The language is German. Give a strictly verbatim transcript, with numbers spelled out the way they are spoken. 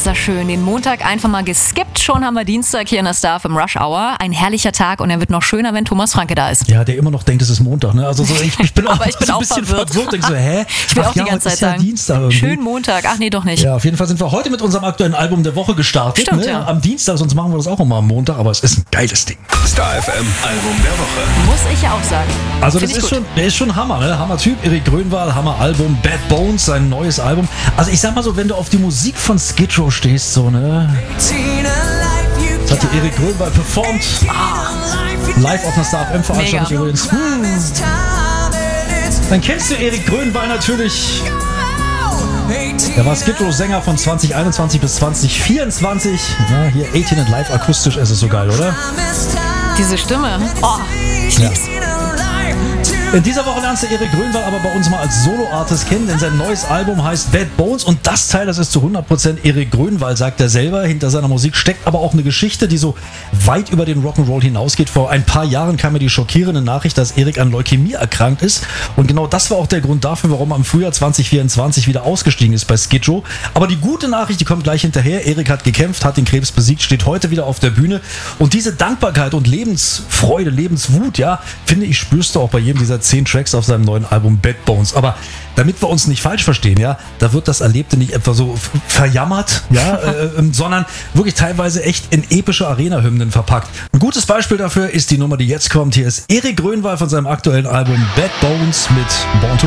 das schön. Den Montag einfach mal geskippt. Schon haben wir Dienstag hier in der Star im Rush Hour. Ein herrlicher Tag und er wird noch schöner, wenn Thomas Franke da ist. Ja, der immer noch denkt, es ist Montag. Ne? Also so, ich, ich bin auch, Aber ich bin so ein auch bisschen verwirrt. verwirrt. Denk so, hä? Ich will Ach auch die ja, ganze Zeit ist ja sagen, Dienstag irgendwie. schönen Montag. Ach nee, doch nicht. Ja, auf jeden Fall sind wir heute mit unserem aktuellen Album der Woche gestartet. Stimmt, ne? ja. Am Dienstag, sonst machen wir das auch immer am Montag, aber es ist ein geiles Ding. Star F M Album der Woche. Muss ich ja auch sagen. Also Find das ich ist gut. schon, der ist schon Hammer, ne? Hammer-Typ, Erik Grönwald, Hammer-Album, Bad Bones, sein neues Album. Also ich sag mal so, wenn du auf die Musik von Skid Row stehst, so, ne? Das hat die Erik Grönwald performt. Ah, live auf einer Star F M-Veranstaltung Mega. übrigens. Hm. Dann kennst du Erik Grönwald natürlich. Er war Skid Row-Sänger von zwanzig einundzwanzig bis zwanzig vierundzwanzig. Ja, hier achtzehn und live akustisch, es ist so geil, oder? Diese Stimme. Oh, ich Ja. lieb's. In dieser Woche lernst du Erik Grönwald aber bei uns mal als Solo-Artist kennen, denn sein neues Album heißt Bad Bones und das Teil, das ist zu hundert Prozent Erik Grönwald, sagt er selber. Hinter seiner Musik steckt aber auch eine Geschichte, die so weit über den Rock'n'Roll hinausgeht. Vor ein paar Jahren kam mir die schockierende Nachricht, dass Erik an Leukämie erkrankt ist und genau das war auch der Grund dafür, warum er im Frühjahr zwanzig vierundzwanzig wieder ausgestiegen ist bei Skid Row. Aber die gute Nachricht, die kommt gleich hinterher. Erik hat gekämpft, hat den Krebs besiegt, steht heute wieder auf der Bühne und diese Dankbarkeit und Lebensfreude, Lebenswut, ja, finde ich, spürst du auch bei jedem dieser zehn Tracks auf seinem neuen Album Bad Bones. Aber damit wir uns nicht falsch verstehen, ja, da wird das Erlebte nicht etwa so f- verjammert, ja, äh, ähm, sondern wirklich teilweise echt in epische Arena-Hymnen verpackt. Ein gutes Beispiel dafür ist die Nummer, die jetzt kommt. Hier ist Erik Grönwald von seinem aktuellen Album Bad Bones mit Born to